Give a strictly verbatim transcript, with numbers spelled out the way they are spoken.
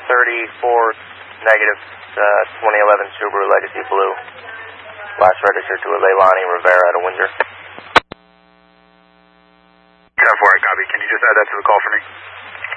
thirty-four negative, uh, twenty eleven Subaru Legacy Blue. Last registered to a Leilani Rivera out of Windsor. ten four, I copy. Can you just add that to the call for me?